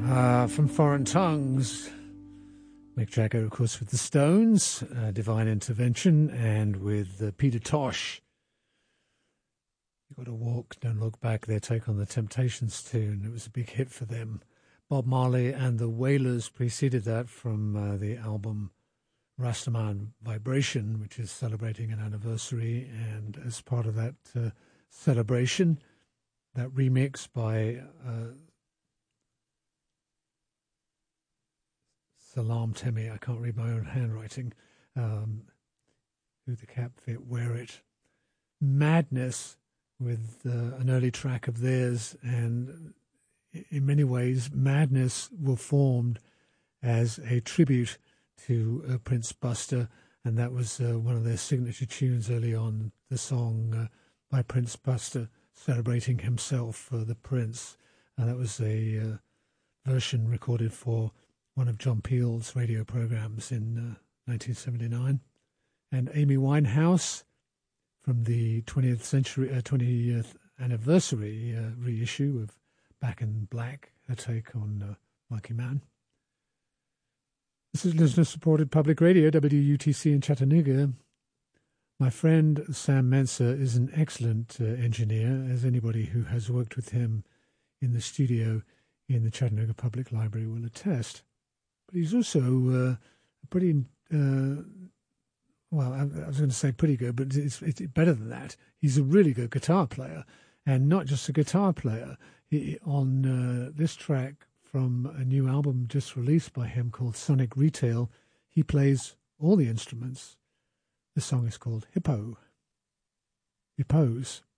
From Foreign Tongues, Mick Jagger, of course, with the Stones, Divine Intervention, and with Peter Tosh. You've Got to Walk, Don't Look Back, their take on the Temptations tune. It was a big hit for them. Bob Marley and the Wailers preceded that from the album Rastaman Vibration, which is celebrating an anniversary, and as part of that celebration, that remix by Salam Temi, I can't read my own handwriting, Who the Cap Fit, Wear It. Madness with an early track of theirs, and in many ways Madness were formed as a tribute to Prince Buster, and that was one of their signature tunes early on, the song by Prince Buster celebrating himself, the Prince, and that was a version recorded for one of John Peel's radio programs in 1979. And Amy Winehouse, from the 20th anniversary reissue of Back in Black, her take on Monkey Man. This is listener-supported public radio, WUTC in Chattanooga. My friend Sam Mensa is an excellent engineer, as anybody who has worked with him in the studio in the Chattanooga Public Library will attest. But he's also pretty, well, I was going to say pretty good, but it's better than that. He's a really good guitar player, and not just a guitar player. On this track from a new album just released by him called Sonic Retail, he plays all the instruments. The song is called Hippo. Hippos.